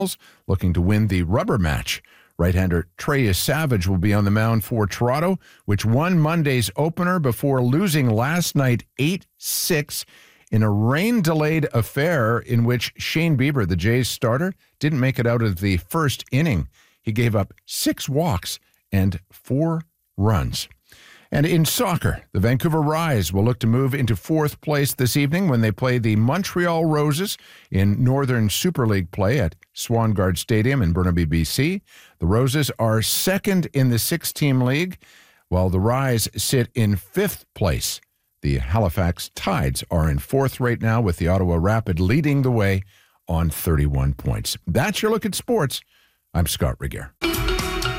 looking to win the rubber match. Right-hander Trey Savage will be on the mound for Toronto, which won Monday's opener before losing last night 8-6 in a rain-delayed affair in which Shane Bieber, the Jays starter, didn't make it out of the first inning. He gave up 6 walks and 4 runs. And in soccer, the Vancouver Rise will look to move into 4th place this evening when they play the Montreal Roses in Northern Super League play at Swangard Stadium in Burnaby, BC. The Roses are 2nd in the 6-team league, while the Rise sit in 5th place. The Halifax Tides are in 4th right now, with the Ottawa Rapid leading the way on 31 points. That's your look at sports. I'm Scott Regier.